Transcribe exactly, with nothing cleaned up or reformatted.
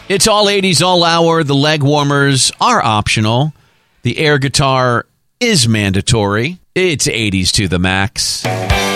It's all eighties all hour. The leg warmers are optional. The air guitar is mandatory. It's eighties to the max.